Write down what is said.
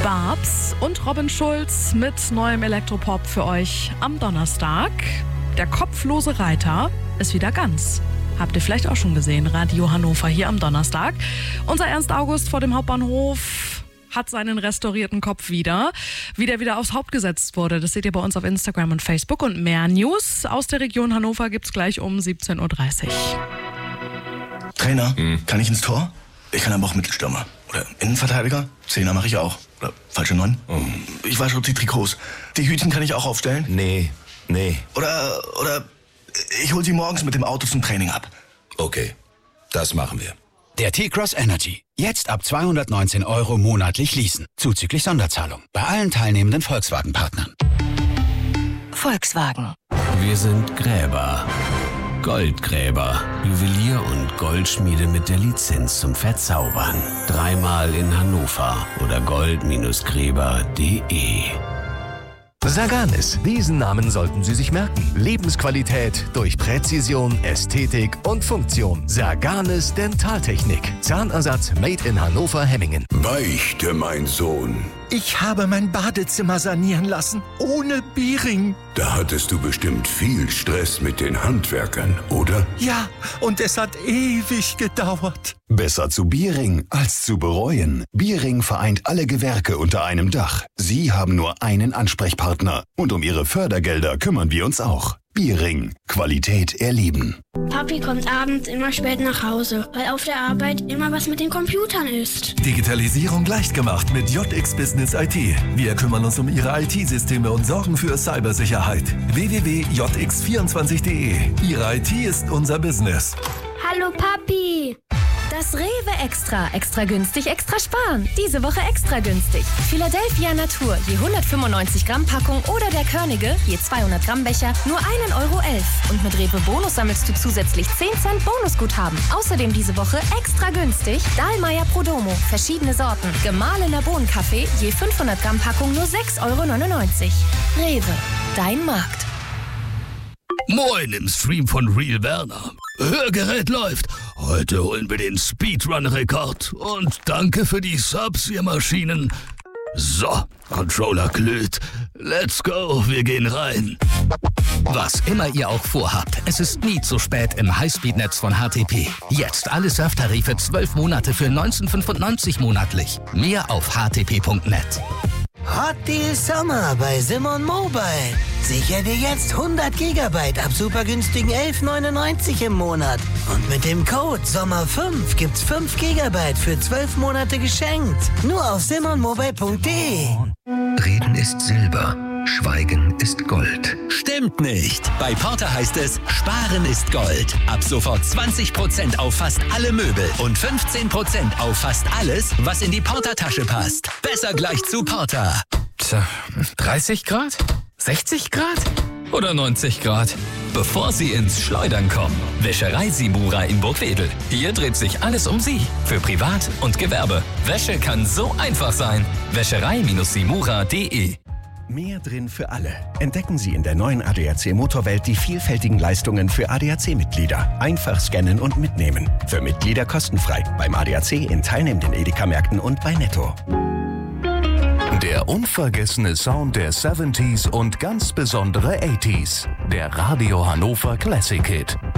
Babs und Robin Schulz mit neuem Elektropop für euch am Donnerstag. Der kopflose Reiter ist wieder ganz. Habt ihr vielleicht auch schon gesehen, Radio Hannover hier am Donnerstag. Unser Ernst August vor dem Hauptbahnhof hat seinen restaurierten Kopf wieder. Wie der wieder aufs Haupt gesetzt wurde, das seht ihr bei uns auf Instagram und Facebook. Und mehr News aus der Region Hannover gibt's gleich um 17.30 Uhr. Trainer, kann ich ins Tor? Ich kann aber auch Mittelstürmer. Oder Innenverteidiger? Zehner mache ich auch. Oder falsche 9? Ich wasche die Trikots. Die Hütchen kann ich auch aufstellen? Nee. Oder ich hol sie morgens mit dem Auto zum Training ab. Okay, das machen wir. Der T-Cross Energy. Jetzt ab 219 € monatlich leasen. Zuzüglich Sonderzahlung. Bei allen teilnehmenden Volkswagen-Partnern. Volkswagen. Wir sind Gräber. Goldgräber. Juwelier und Goldschmiede mit der Lizenz zum Verzaubern. 3-mal in Hannover oder gold-gräber.de. Saganis, diesen Namen sollten Sie sich merken. Lebensqualität durch Präzision, Ästhetik und Funktion. Saganis Dentaltechnik. Zahnersatz made in Hannover-Hemmingen. Beichte, mein Sohn. Ich habe mein Badezimmer sanieren lassen, ohne Biering. Da hattest du bestimmt viel Stress mit den Handwerkern, oder? Ja, und es hat ewig gedauert. Besser zu Biering als zu bereuen. Biering vereint alle Gewerke unter einem Dach. Sie haben nur einen Ansprechpartner. Und um Ihre Fördergelder kümmern wir uns auch. Biering. Qualität erleben. Papi kommt abends immer spät nach Hause, weil auf der Arbeit immer was mit den Computern ist. Digitalisierung leicht gemacht mit JX Business IT. Wir kümmern uns um Ihre IT-Systeme und sorgen für Cybersicherheit. www.jx24.de. Ihre IT ist unser Business. Hallo Papi! Das Rewe Extra. Extra günstig, extra sparen. Diese Woche extra günstig. Philadelphia Natur, je 195 Gramm Packung oder der Körnige, je 200 Gramm Becher, nur 1,11 € Und mit Rewe Bonus sammelst du zusätzlich 10 Cent Bonusguthaben. Außerdem diese Woche extra günstig Dahlmeier Prodomo, verschiedene Sorten. Gemahlener Bohnenkaffee, je 500 Gramm Packung, nur 6,99 €. Rewe, dein Markt. Moin im Stream von Real Werner. Hörgerät läuft. Heute holen wir den Speedrun-Rekord. Und danke für die Subs, ihr Maschinen. So, Controller glüht. Let's go, wir gehen rein. Was immer ihr auch vorhabt, es ist nie zu spät im Highspeed-Netz von HTP. Jetzt alle Surftarife 12 Monate für 19,95 monatlich. Mehr auf htp.net. Hot Deal Sommer bei Simon Mobile. Sicher dir jetzt 100 GB ab super günstigen 11,99 im Monat. Und mit dem Code SOMMER5 gibt's 5 GB für 12 Monate geschenkt. Nur auf simonmobile.de. Reden ist Silber. Schweigen ist Gold. Stimmt nicht. Bei Porter heißt es, Sparen ist Gold. Ab sofort 20% auf fast alle Möbel und 15% auf fast alles, was in die Porter-Tasche passt. Besser gleich zu Porter. Tja, 30 Grad? 60 Grad? Oder 90 Grad? Bevor Sie ins Schleudern kommen, Wäscherei Simura in Burgwedel. Hier dreht sich alles um Sie. Für Privat und Gewerbe. Wäsche kann so einfach sein. Wäscherei-simura.de. Mehr drin für alle. Entdecken Sie in der neuen ADAC Motorwelt die vielfältigen Leistungen für ADAC-Mitglieder. Einfach scannen und mitnehmen. Für Mitglieder kostenfrei. Beim ADAC in teilnehmenden Edeka-Märkten und bei Netto. Der unvergessene Sound der 70s und ganz besondere 80s. Der Radio Hannover Classic Hit.